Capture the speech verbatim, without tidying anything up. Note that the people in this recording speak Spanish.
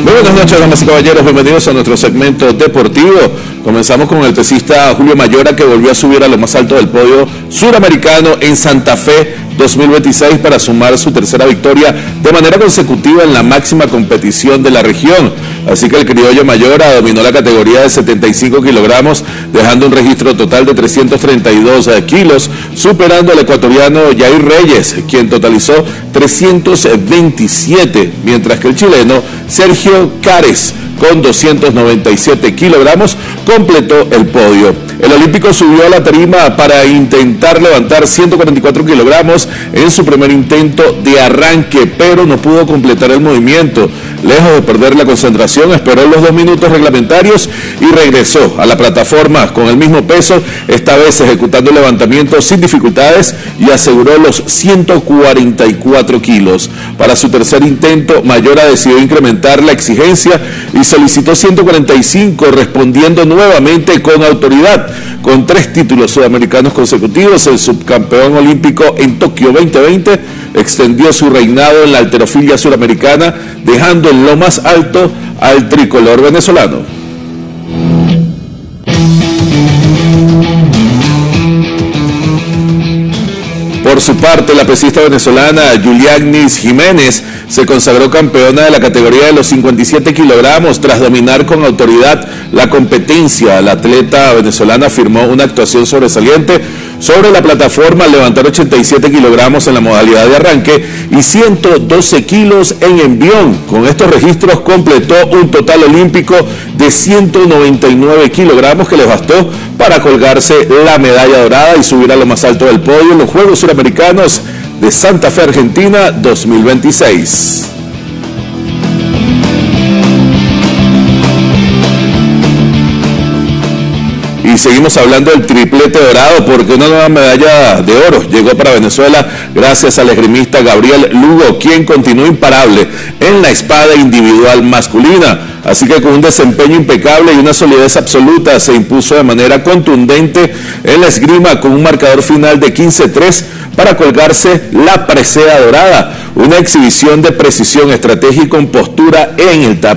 Muy buenas noches, damas y caballeros, bienvenidos a nuestro segmento deportivo. Comenzamos con el pesista Julio Mayora, que volvió a subir a lo más alto del podio suramericano en Santa Fe dos mil veintiséis para sumar su tercera victoria de manera consecutiva en la máxima competición de la región. Así que el criollo Mayora dominó la categoría de setenta y cinco kilogramos, dejando un registro total de trescientos treinta y dos kilos, superando al ecuatoriano Jair Reyes, quien totalizó trescientos veintisiete, mientras que el chileno Sergio Cares, con doscientos noventa y siete kilogramos, completó el podio. El olímpico subió a la tarima para intentar levantar ciento cuarenta y cuatro kilogramos en su primer intento de arranque, pero no pudo completar el movimiento. Lejos de perder la concentración, esperó los dos minutos reglamentarios y regresó a la plataforma con el mismo peso, esta vez ejecutando el levantamiento sin dificultades y aseguró los ciento cuarenta y cuatro kilos. Para su tercer intento, Mayora decidió incrementar la exigencia y solicitó ciento cuarenta y cinco, respondiendo nuevamente con autoridad. Con tres títulos sudamericanos consecutivos, el subcampeón olímpico en Tokio veinte veinte extendió su reinado en la halterofilia suramericana, dejando en lo más alto al tricolor venezolano. Por su parte, la pesista venezolana Yulianis Jiménez se consagró campeona de la categoría de los cincuenta y siete kilogramos tras dominar con autoridad la competencia. La atleta venezolana firmó una actuación sobresaliente sobre la plataforma al levantar ochenta y siete kilogramos en la modalidad de arranque y ciento doce kilos en envión. Con estos registros completó un total olímpico de ciento noventa y nueve kilogramos que les bastó para colgarse la medalla dorada y subir a lo más alto del podio en los Juegos Suramericanos de Santa Fe, Argentina, dos mil veintiséis. Y seguimos hablando del triplete dorado, porque una nueva medalla de oro llegó para Venezuela gracias al esgrimista Gabriel Lugo, quien continúa imparable en la espada individual masculina. Así que con un desempeño impecable y una solidez absoluta se impuso de manera contundente en la esgrima con un marcador final de quince tres para colgarse la presea dorada. Una exhibición de precisión, estrategia y compostura en el tapete